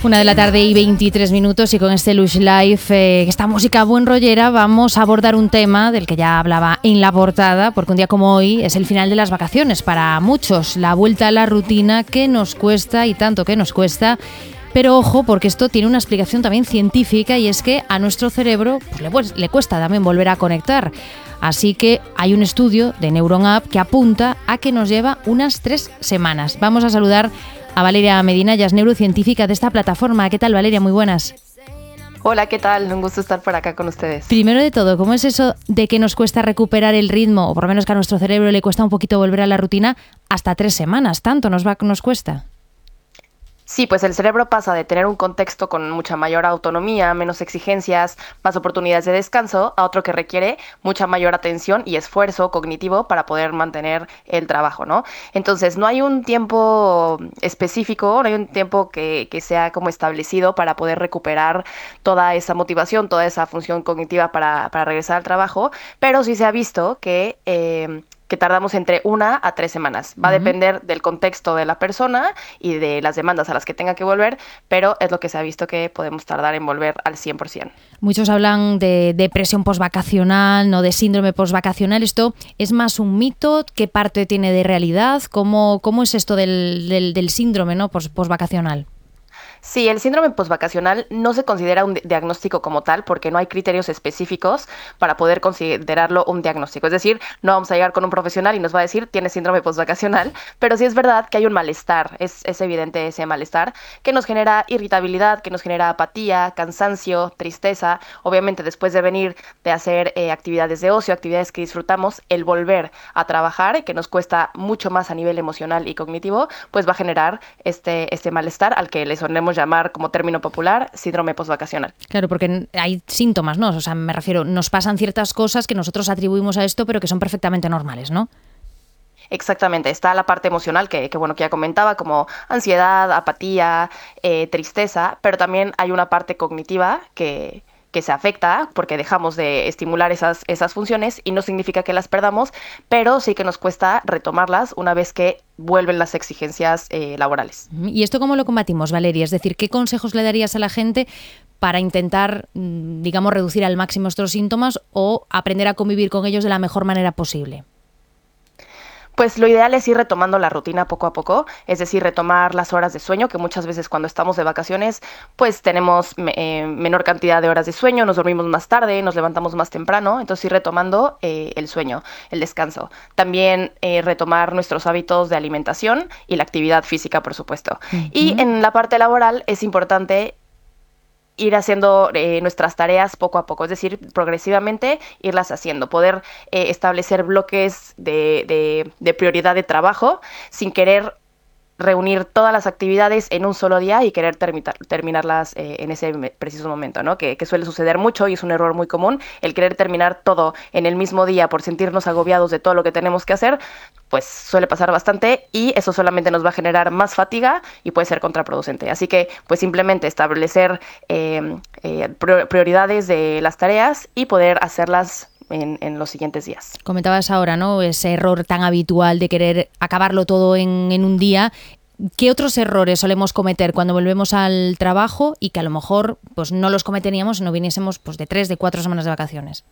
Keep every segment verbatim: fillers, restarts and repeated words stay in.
Una de la tarde y veintitrés minutos y con este Lush Life, eh, esta música buen rollera, vamos a abordar un tema del que ya hablaba en la portada, porque un día como hoy es el final de las vacaciones para muchos, la vuelta a la rutina que nos cuesta y tanto que nos cuesta. Pero ojo, porque esto tiene una explicación también científica y es que a nuestro cerebro pues, le, le cuesta también volver a conectar. Así que hay un estudio de NeuronApp que apunta a que nos lleva unas tres semanas. Vamos a saludar a Valeria Medina, ella es neurocientífica de esta plataforma. ¿Qué tal, Valeria? Muy buenas. Hola, ¿qué tal? Un gusto estar por acá con ustedes. Primero de todo, ¿cómo es eso de que nos cuesta recuperar el ritmo, o por lo menos que a nuestro cerebro le cuesta un poquito volver a la rutina? Hasta tres semanas, ¿tanto nos va, nos cuesta? Sí, pues el cerebro pasa de tener un contexto con mucha mayor autonomía, menos exigencias, más oportunidades de descanso, a otro que requiere mucha mayor atención y esfuerzo cognitivo para poder mantener el trabajo, ¿no? Entonces, no hay un tiempo específico, no hay un tiempo que, que sea como establecido para poder recuperar toda esa motivación, toda esa función cognitiva para, para regresar al trabajo, pero sí se ha visto que... Eh, que tardamos entre una a tres semanas. Va a depender del contexto de la persona y de las demandas a las que tenga que volver, pero es lo que se ha visto que podemos tardar en volver al cien por ciento. Muchos hablan de depresión posvacacional, no de síndrome posvacacional. ¿Esto es más un mito? ¿Qué parte tiene de realidad? ¿Cómo, cómo es esto del, del, del síndrome, ¿no? Pos, posvacacional? Sí, el síndrome posvacacional no se considera un diagnóstico como tal porque no hay criterios específicos para poder considerarlo un diagnóstico. Es decir, no vamos a llegar con un profesional y nos va a decir tienes síndrome posvacacional, pero sí es verdad que hay un malestar, es, es evidente ese malestar que nos genera irritabilidad, que nos genera apatía, cansancio, tristeza. Obviamente después de venir de hacer eh, actividades de ocio, actividades que disfrutamos, el volver a trabajar, que nos cuesta mucho más a nivel emocional y cognitivo, pues va a generar este, este malestar al que le solemos llamar como término popular síndrome posvacacional. Claro, porque hay síntomas, ¿no? O sea, me refiero, nos pasan ciertas cosas que nosotros atribuimos a esto, pero que son perfectamente normales, ¿no? Exactamente, está la parte emocional que, que bueno, que ya comentaba, como ansiedad, apatía, eh, tristeza, pero también hay una parte cognitiva que... que se afecta porque dejamos de estimular esas, esas funciones y no significa que las perdamos, pero sí que nos cuesta retomarlas una vez que vuelven las exigencias eh, laborales. ¿Y esto cómo lo combatimos, Valeria? Es decir, ¿qué consejos le darías a la gente para intentar, digamos, reducir al máximo estos síntomas o aprender a convivir con ellos de la mejor manera posible? Pues lo ideal es ir retomando la rutina poco a poco, es decir, retomar las horas de sueño, que muchas veces cuando estamos de vacaciones, pues tenemos eh, menor cantidad de horas de sueño, nos dormimos más tarde, nos levantamos más temprano, entonces ir retomando eh, el sueño, el descanso. También eh, retomar nuestros hábitos de alimentación y la actividad física, por supuesto. Uh-huh. Y en la parte laboral es importante ir haciendo eh, nuestras tareas poco a poco, es decir, progresivamente irlas haciendo, poder eh, establecer bloques de, de, de prioridad de trabajo sin querer reunir todas las actividades en un solo día y querer terminar, terminarlas eh, en ese preciso momento, ¿no? Que, que suele suceder mucho y es un error muy común, el querer terminar todo en el mismo día por sentirnos agobiados de todo lo que tenemos que hacer, pues suele pasar bastante y eso solamente nos va a generar más fatiga y puede ser contraproducente. Así que, pues simplemente establecer eh, eh, prioridades de las tareas y poder hacerlas En, en los siguientes días. Comentabas ahora, ¿no? Ese error tan habitual de querer acabarlo todo en, en un día. ¿Qué otros errores solemos cometer cuando volvemos al trabajo y que a lo mejor pues no los cometeríamos si no viniésemos pues, de tres, de cuatro semanas de vacaciones?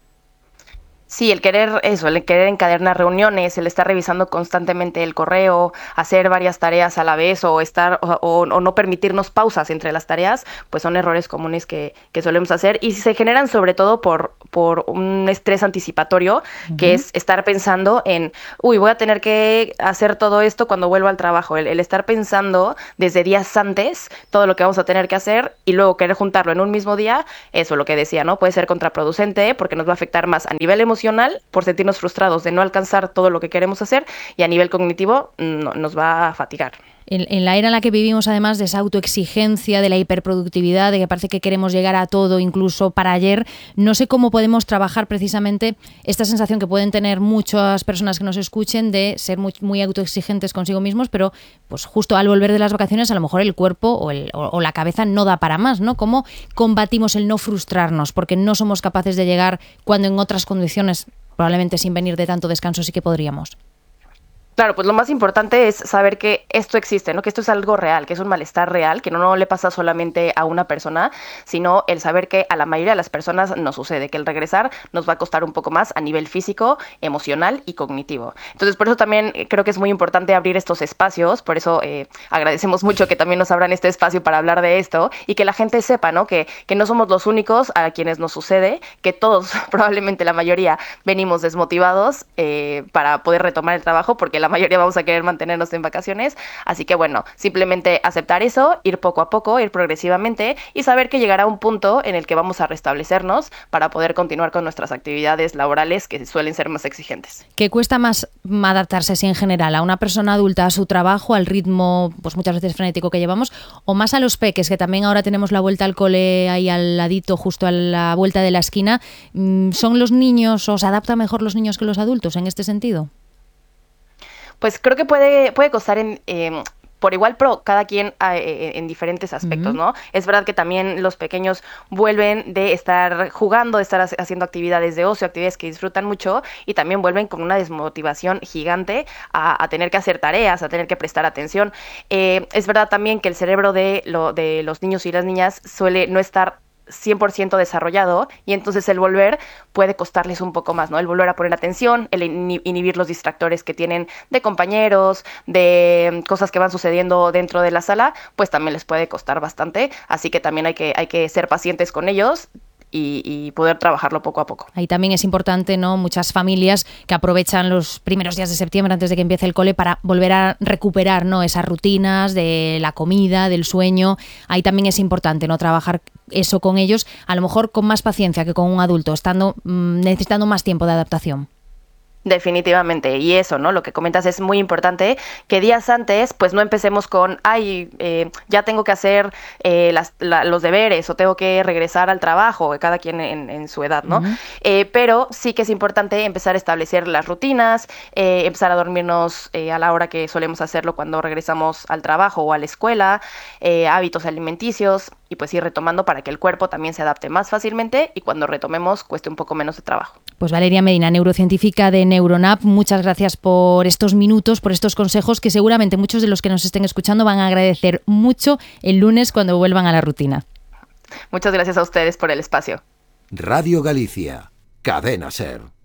Sí, el querer eso, el querer encadenar reuniones, el estar revisando constantemente el correo, hacer varias tareas a la vez o estar o, o, o no permitirnos pausas entre las tareas, pues son errores comunes que, que solemos hacer y se generan sobre todo por, por un estrés anticipatorio, uh-huh. que es estar pensando en, uy, voy a tener que hacer todo esto cuando vuelva al trabajo, el, el estar pensando desde días antes todo lo que vamos a tener que hacer y luego querer juntarlo en un mismo día, eso lo que decía, ¿no? Puede ser contraproducente porque nos va a afectar más a nivel emocional por sentirnos frustrados de no alcanzar todo lo que queremos hacer y a nivel cognitivo no, nos va a fatigar. En, en la era en la que vivimos, además de esa autoexigencia, de la hiperproductividad, de que parece que queremos llegar a todo, incluso para ayer, no sé cómo podemos trabajar precisamente esta sensación que pueden tener muchas personas que nos escuchen de ser muy, muy autoexigentes consigo mismos, pero pues justo al volver de las vacaciones a lo mejor el cuerpo o, el, o, o la cabeza no da para más, ¿no? ¿Cómo combatimos el no frustrarnos? Porque no somos capaces de llegar cuando en otras condiciones, probablemente sin venir de tanto descanso, sí que podríamos. Claro, pues lo más importante es saber que esto existe, ¿no? Que esto es algo real, que es un malestar real, que no, no le pasa solamente a una persona, sino el saber que a la mayoría de las personas nos sucede, que el regresar nos va a costar un poco más a nivel físico, emocional y cognitivo. Entonces, por eso también eh, creo que es muy importante abrir estos espacios, por eso eh, agradecemos mucho que también nos abran este espacio para hablar de esto y que la gente sepa, ¿no? Que, que no somos los únicos a quienes nos sucede, que todos, probablemente la mayoría, venimos desmotivados eh, para poder retomar el trabajo, porque la mayoría vamos a querer mantenernos en vacaciones, así que bueno, simplemente aceptar eso, ir poco a poco, ir progresivamente y saber que llegará un punto en el que vamos a restablecernos para poder continuar con nuestras actividades laborales que suelen ser más exigentes. ¿Qué cuesta más adaptarse, si en general, a una persona adulta, a su trabajo, al ritmo pues muchas veces frenético que llevamos, o más a los peques, que también ahora tenemos la vuelta al cole ahí al ladito, justo a la vuelta de la esquina? ¿Son los niños o se adaptan mejor los niños que los adultos en este sentido? Pues creo que puede, puede costar en, eh, por igual, pero cada quien eh, en diferentes aspectos, Uh-huh. ¿no? Es verdad que también los pequeños vuelven de estar jugando, de estar haciendo actividades de ocio, actividades que disfrutan mucho, y también vuelven con una desmotivación gigante a, a tener que hacer tareas, a tener que prestar atención. Eh, es verdad también que el cerebro de, lo, de los niños y las niñas suele no estar cien por ciento desarrollado, y entonces el volver puede costarles un poco más, ¿no? El volver a poner atención, el inhibir los distractores que tienen de compañeros, de cosas que van sucediendo dentro de la sala, pues también les puede costar bastante, así que también hay que, hay que ser pacientes con ellos. Y, y poder trabajarlo poco a poco. Ahí también es importante, ¿no? Muchas familias que aprovechan los primeros días de septiembre antes de que empiece el cole para volver a recuperar, ¿no? Esas rutinas de la comida, del sueño. Ahí también es importante, ¿no? Trabajar eso con ellos, a lo mejor con más paciencia que con un adulto, estando mmm, necesitando más tiempo de adaptación. Definitivamente, y eso, ¿no? Lo que comentas es muy importante, que días antes, pues no empecemos con, ay, eh, ya tengo que hacer eh, las, la, los deberes o tengo que regresar al trabajo, cada quien en, en su edad, ¿no? Uh-huh. Eh, pero sí que es importante empezar a establecer las rutinas, eh, empezar a dormirnos eh, a la hora que solemos hacerlo cuando regresamos al trabajo o a la escuela, eh, hábitos alimenticios, y pues ir retomando para que el cuerpo también se adapte más fácilmente y cuando retomemos cueste un poco menos de trabajo. Pues Valeria Medina, neurocientífica de Neuronap, muchas gracias por estos minutos, por estos consejos que seguramente muchos de los que nos estén escuchando van a agradecer mucho el lunes cuando vuelvan a la rutina. Muchas gracias a ustedes por el espacio. Radio Galicia, Cadena SER.